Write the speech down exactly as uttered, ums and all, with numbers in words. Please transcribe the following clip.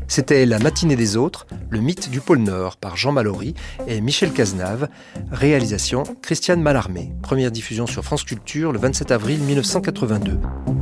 C'était La matinée des autres, le mythe du pôle Nord par Jean Mallory et Michel Cazenave. Réalisation Christiane Mallarmé. Première diffusion sur France Culture le vingt-sept avril mille neuf cent quatre-vingt-deux.